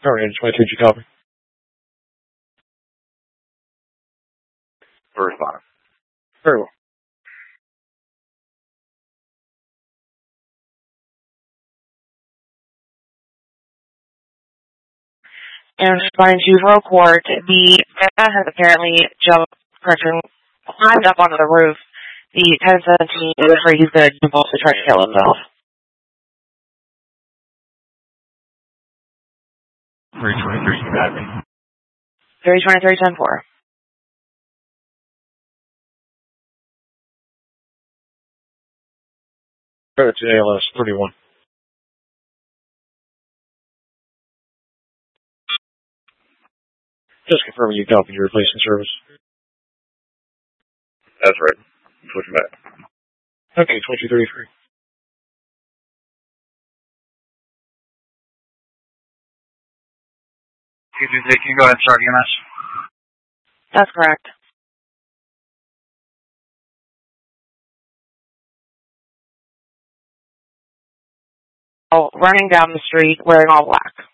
Alright, 22, did you copy? First bottom. Very well. And responding to roll court, the Vanna has apparently climbed up onto the roof. The 1017 is where he's going to jump off to try to kill himself. 323, you got me. 323, 10-4. It's ALS 31. Just confirming you copied your replacement service. That's right. Switching back. Okay, 2233. Can you go ahead and start EMS? That's correct. Running down the street wearing all black.